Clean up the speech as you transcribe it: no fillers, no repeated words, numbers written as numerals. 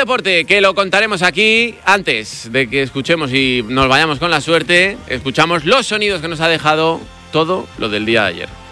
deporte, que lo contaremos aquí. Antes de que escuchemos y nos vayamos con la suerte, escuchamos los sonidos que nos ha dejado todo lo del día de ayer.